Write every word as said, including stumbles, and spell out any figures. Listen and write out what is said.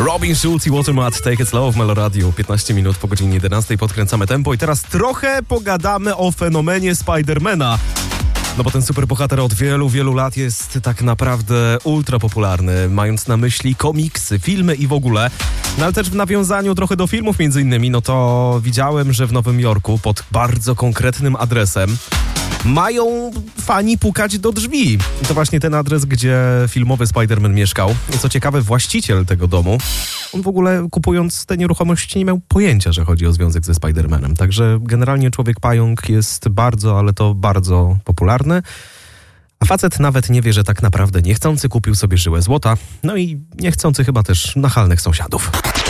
Robin Schulz i Watermat, Take It Slow w Meloradiu. piętnaście minut po godzinie jedenastej podkręcamy tempo i teraz trochę pogadamy o fenomenie Spidermana. No bo ten superbohater od wielu, wielu lat jest tak naprawdę ultra popularny, mając na myśli komiksy, filmy i w ogóle. No ale też w nawiązaniu trochę do filmów między innymi, no to widziałem, że w Nowym Jorku pod bardzo konkretnym adresem mają fani pukać do drzwi. I to właśnie ten adres, gdzie filmowy Spider-Man mieszkał. I co ciekawe, właściciel tego domu, on w ogóle kupując te nieruchomości nie miał pojęcia, że chodzi o związek ze Spider-Manem. Także generalnie Człowiek Pająk jest bardzo, ale to bardzo popularny. A facet nawet nie wie, że tak naprawdę niechcący kupił sobie żyłę złota. No i niechcący chyba też nachalnych sąsiadów.